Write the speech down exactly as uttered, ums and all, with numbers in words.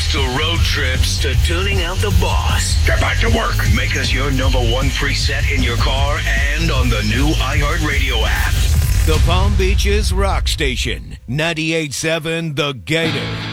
To road trips, to tuning out the boss. Get back to work. Make us your number one preset in your car and on the new iHeartRadio app. The Palm Beaches Rock Station, ninety-eight point seven The Gator.